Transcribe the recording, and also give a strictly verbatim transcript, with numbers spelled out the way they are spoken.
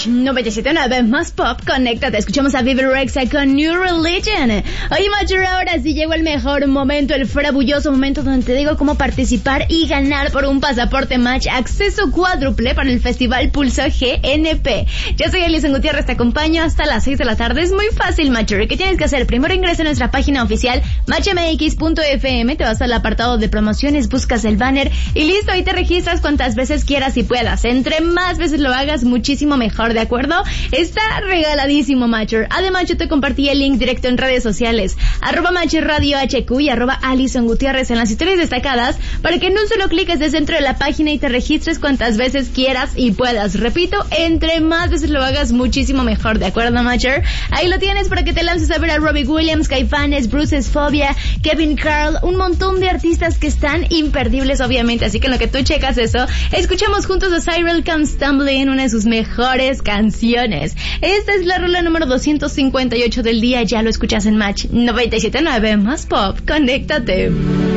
Match noventa y siete punto nueve más pop, conéctate. Escuchamos a Vivi Rexha con New Religion. Oye, Matcher, ahora sí llegó el mejor momento, el fabuloso momento donde te digo cómo participar y ganar por un pasaporte Match, acceso cuádruple para el Festival Pulso G N P. Yo soy Alison Gutiérrez, te acompaño hasta las seis de la tarde. Es muy fácil, Matcher. ¿Qué tienes que hacer? Primero ingresa a nuestra página oficial match m x punto f m, te vas al apartado de promociones, buscas el banner y listo, ahí te registras cuantas veces quieras y puedas. Entre más veces lo hagas, muchísimo mejor, ¿de acuerdo? Está regaladísimo, Matcher. Además, yo te compartí el link directo en redes sociales, arroba Matcher Radio H Q y arroba Alison Gutiérrez en las historias destacadas, para que en un solo clic estés dentro de la página y te registres cuantas veces quieras y puedas. Repito, entre más veces lo hagas, muchísimo mejor, ¿de acuerdo, Matcher? Ahí lo tienes para que te lances a ver a Robbie Williams, Caifanes, Bruce's Phobia, Kevin Carl, un montón de artistas que están imperdibles, obviamente. Así que en lo que tú checas eso, escuchamos juntos a Cyril Come Stumbling, una de sus mejores canciones. Esta es la rola número doscientos cincuenta y ocho del día. Ya lo escuchas en Match noventa y siete punto nueve más pop. Conéctate.